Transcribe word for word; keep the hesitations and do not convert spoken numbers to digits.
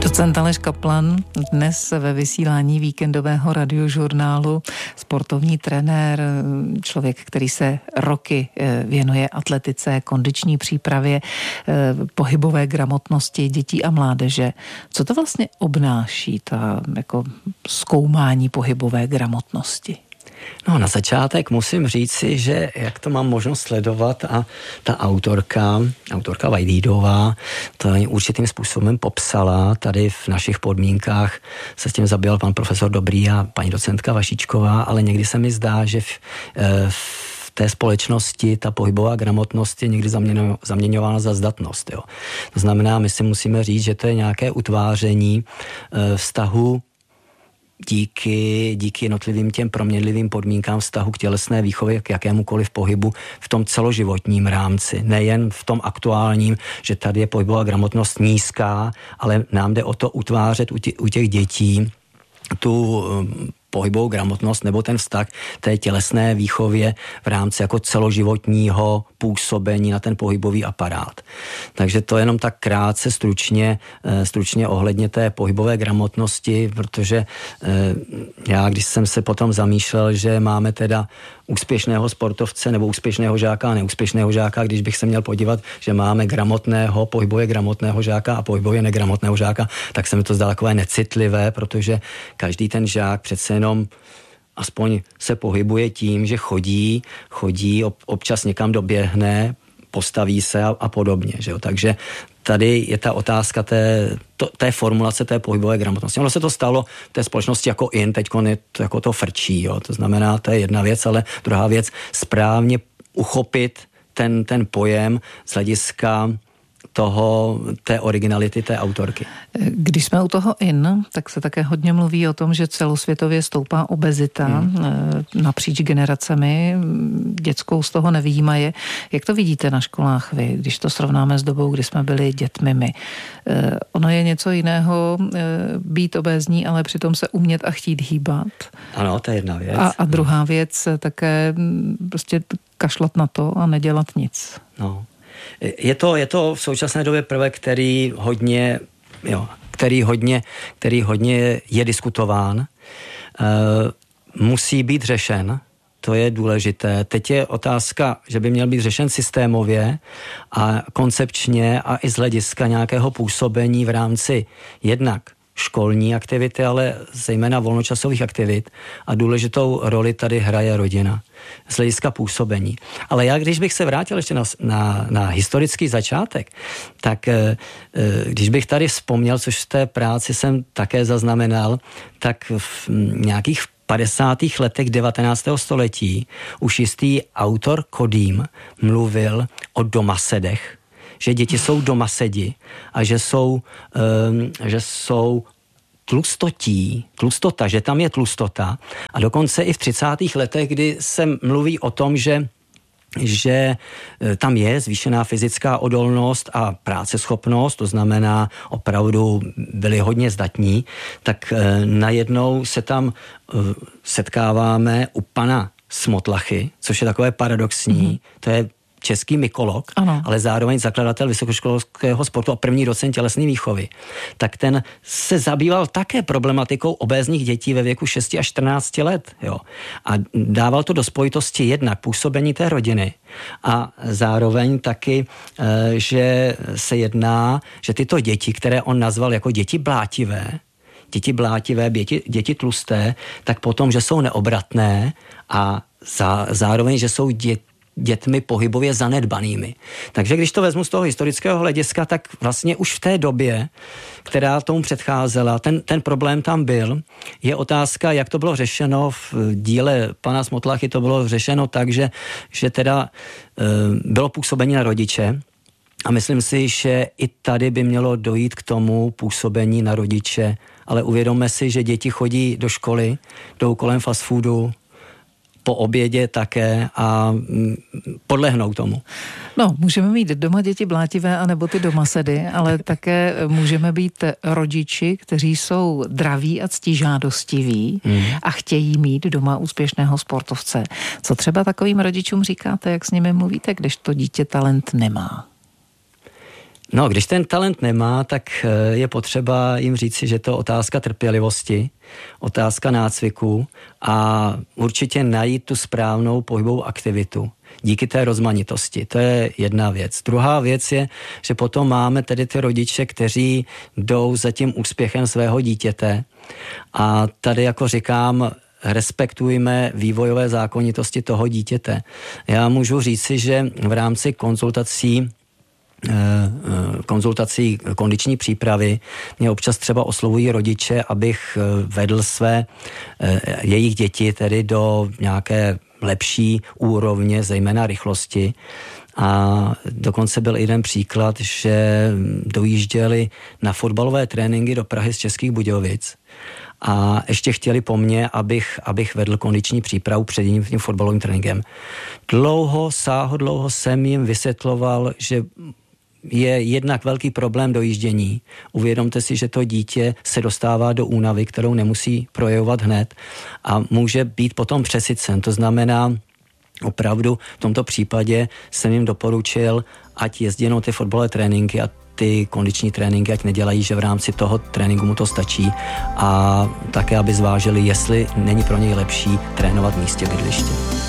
Docent Aleš Kaplan dnes ve vysílání víkendového radiožurnálu, sportovní trenér, člověk, který se roky věnuje atletice, kondiční přípravě, pohybové gramotnosti dětí a mládeže. Co to vlastně obnáší, ta jako zkoumání pohybové gramotnosti? No, na začátek musím říci, že jak to mám možnost sledovat a ta autorka, autorka Vajdídová, to určitým způsobem popsala. Tady v našich podmínkách se s tím zabýval pan profesor Dobrý a paní docentka Vašičková, ale někdy se mi zdá, že v, v té společnosti ta pohybová gramotnost je někdy zaměňována za zdatnost. Jo. To znamená, my si musíme říct, že to je nějaké utváření vztahu díky, díky jednotlivým těm proměnlivým podmínkám vztahu k tělesné výchově, k jakémukoliv pohybu v tom celoživotním rámci. Nejen v tom aktuálním, že tady je pohybová gramotnost nízká, ale nám jde o to utvářet u těch, u těch dětí tu pohybovou gramotnost nebo ten vztah té tělesné výchově v rámci jako celoživotního působení na ten pohybový aparát. Takže to jenom tak krátce, stručně, stručně ohledně té pohybové gramotnosti, protože já, když jsem se potom zamýšlel, že máme teda úspěšného sportovce nebo úspěšného žáka a neúspěšného žáka, když bych se měl podívat, že máme gramotného, pohybově gramotného žáka a pohybově negramotného žáka, tak se mi to zdalo takové necitlivé, protože každý ten žák přece jenom aspoň se pohybuje tím, že chodí, chodí, občas někam doběhne, postaví se a, a podobně. Že jo? Takže tady je ta otázka té, to, té formulace té pohybové gramotnosti. Ono se to stalo v té společnosti jako in, teď to, jako to frčí. Jo? To znamená, to je jedna věc, ale druhá věc, správně uchopit ten, ten pojem z hlediska toho, té originality té autorky. Když jsme u toho in, tak se také hodně mluví o tom, že celosvětově stoupá obezita hmm. napříč generacemi, dětskou z toho nevyjímaje. Jak to vidíte na školách vy, když to srovnáme s dobou, kdy jsme byli dětmi my? Ono je něco jiného být obézní, ale přitom se umět a chtít hýbat. Ano, to je jedna věc. A, a druhá věc také prostě kašlat na to a nedělat nic. No. Je to, je to v současné době prvek, který hodně, jo, který hodně, který hodně je diskutován, e, musí být řešen, to je důležité. Teď je otázka, že by měl být řešen systémově a koncepčně a i z hlediska nějakého působení v rámci jednak školní aktivity, ale zejména volnočasových aktivit a důležitou roli tady hraje rodina z hlediska působení. Ale já, když bych se vrátil ještě na, na, na historický začátek, tak e, když bych tady vzpomněl, což v té práci jsem také zaznamenal, tak v nějakých padesátých letech devatenáctého století už jistý autor Kodým mluvil o domasedech, že děti jsou domasedi a že jsou, um, že jsou tlustotí, tlustota, že tam je tlustota. A dokonce i v třicátých letech, kdy se mluví o tom, že že tam je zvýšená fyzická odolnost a práceschopnost, to znamená opravdu byli hodně zdatní, tak najednou se tam setkáváme u pana Smotlachy, což je takové paradoxní, mm-hmm. to je český mykolog, ano. ale zároveň zakladatel vysokoškolského sportu a první docent tělesné výchovy, tak ten se zabýval také problematikou obézních dětí ve věku šesti až čtrnácti let. Jo. A dával to do spojitosti jednak působení té rodiny a zároveň taky, že se jedná, že tyto děti, které on nazval jako děti blátivé, děti blátivé, děti, děti tlusté, tak potom, že jsou neobratné a zá, zároveň, že jsou děti dětmi pohybově zanedbanými. Takže když to vezmu z toho historického hlediska, tak vlastně už v té době, která tomu předcházela, ten, ten problém tam byl. Je otázka, jak to bylo řešeno v díle pana Smotlachy, to bylo řešeno tak, že, že teda e, bylo působení na rodiče a myslím si, že i tady by mělo dojít k tomu působení na rodiče, ale uvědomme si, že děti chodí do školy, jdou kolem fast foodu, po obědě také a podlehnou tomu. No, můžeme mít doma děti blátivé anebo ty domasedy, ale také můžeme být rodiči, kteří jsou draví a ctižádostiví hmm. a chtějí mít doma úspěšného sportovce. Co třeba takovým rodičům říkáte, jak s nimi mluvíte, když to dítě talent nemá? No, když ten talent nemá, tak je potřeba jim říci, že to otázka trpělivosti, otázka nácviku a určitě najít tu správnou pohybovou aktivitu díky té rozmanitosti. To je jedna věc. Druhá věc je, že potom máme tedy ty rodiče, kteří jdou za tím úspěchem svého dítěte a tady, jako říkám, respektujme vývojové zákonitosti toho dítěte. Já můžu říci, že v rámci konzultací konzultací kondiční přípravy mě občas třeba oslovují rodiče, abych vedl své jejich děti tedy do nějaké lepší úrovně, zejména rychlosti. A dokonce byl jeden příklad, že dojížděli na fotbalové tréninky do Prahy z Českých Budějovic a ještě chtěli po mně, abych, abych vedl kondiční přípravu před tím fotbalovým tréninkem. Dlouho, sáho dlouho jsem jim vysvětloval, že je jednak velký problém dojíždění. Uvědomte si, že to dítě se dostává do únavy, kterou nemusí projevovat hned a může být potom přesycen. To znamená, opravdu v tomto případě jsem jim doporučil, ať jezdí jenom ty fotbalové tréninky a ty kondiční tréninky, ať nedělají, že v rámci toho tréninku mu to stačí a také, aby zvážili, jestli není pro něj lepší trénovat v místě bydliště.